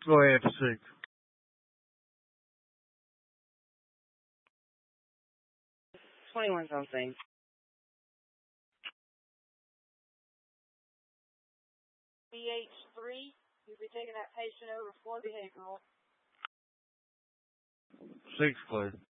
Go ahead for 6. 21 something. BH3, you'll be taking that patient over for behavioral. 6 clear.